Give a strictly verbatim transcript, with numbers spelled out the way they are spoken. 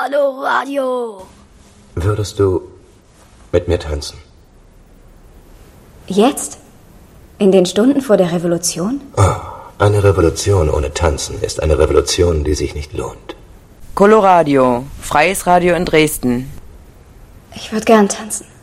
Coloradio. Würdest du mit mir tanzen? Jetzt? In den Stunden vor der Revolution? Oh, eine Revolution ohne Tanzen ist eine Revolution, die sich nicht lohnt. Coloradio, freies Radio in Dresden. Ich würde gern tanzen.